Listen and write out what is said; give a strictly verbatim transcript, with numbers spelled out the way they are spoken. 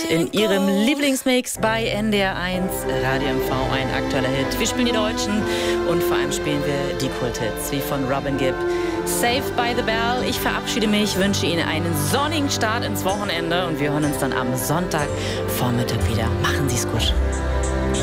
in ihrem Lieblingsmix bei N D R eins, Radio M V, ein aktueller Hit. Wir spielen die Deutschen und vor allem spielen wir die Kulthits, wie von Robin Gibb. Saved by the Bell. Ich verabschiede mich, wünsche Ihnen einen sonnigen Start ins Wochenende und wir hören uns dann am Sonntagvormittag wieder. Machen Sie es gut.